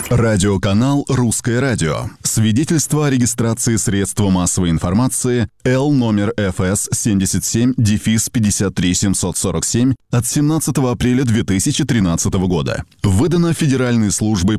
Радиоканал «Русское радио». Свидетельство о регистрации средства массовой информации Л номер ФС 77-53747 от 17 апреля 2013 года. Выдано Федеральной службой